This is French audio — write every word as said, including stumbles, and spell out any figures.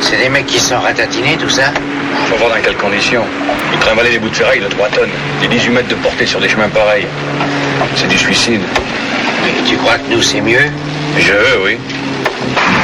C'est des mecs qui se sont ratatinés, tout ça? Faut voir dans quelles conditions. Ils trimballaient des bouts de ferraille de trois tonnes. Des dix-huit mètres de portée sur des chemins pareils. C'est du suicide. Mais tu crois que nous, c'est mieux? Je veux, oui.